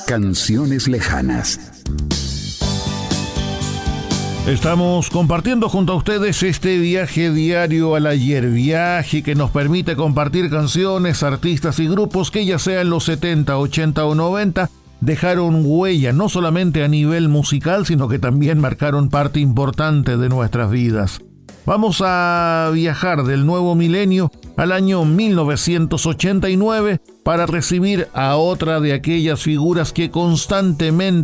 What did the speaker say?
Canciones lejanas. Estamos compartiendo junto a ustedes este viaje diario al ayer, viaje que nos permite compartir canciones, artistas y grupos que ya sea en los 70, 80 o 90 dejaron huella no solamente a nivel musical, sino que también marcaron parte importante de nuestras vidas. Vamos a viajar del nuevo milenio al año 1989 para recibir a otra de aquellas figuras que constantemente